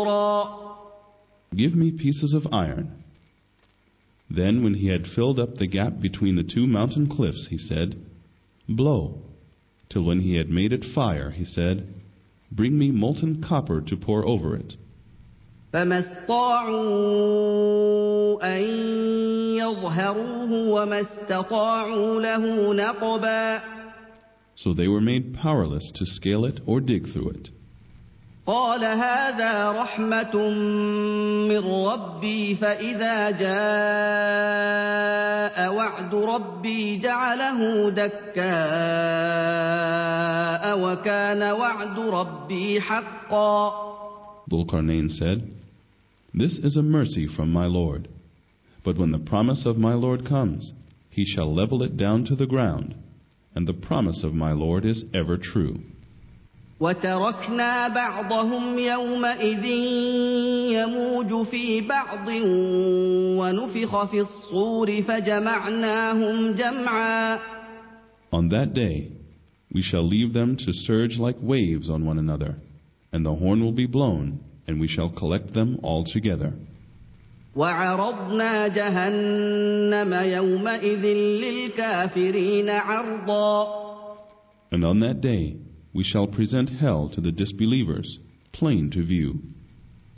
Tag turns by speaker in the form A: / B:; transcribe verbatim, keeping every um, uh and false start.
A: قطرا.
B: Give me pieces of iron. Then when he had filled up the gap between the two mountain cliffs, he said, Blow. Till when he had made it fire, he said, Bring me molten copper to pour over it.
A: فما استطاعوا أن يظهروه وما استطاعوا له نقبا.
B: So they were made powerless to scale it or dig through it.
A: قال هذا رحمة من ربي فإذا جاء وعد ربي جعله دكاء وكان وعد ربي حقا.
B: Dhul-Qarnayn said, This is a mercy from my Lord. But when the promise of my Lord comes, he shall level it down to the ground, and the promise of my Lord is ever true.
A: وتركنا بعضهم يومئذ يموج في بعض ونفخ في الصور فجمعناهم جمعا.
B: On that day, we shall leave them to surge like waves on one another, and the horn will be blown, and we shall collect them all together.
A: وعرضنا جهنم يومئذ للكافرين عرضا.
B: And on that day, we shall present hell to the disbelievers, plain to view.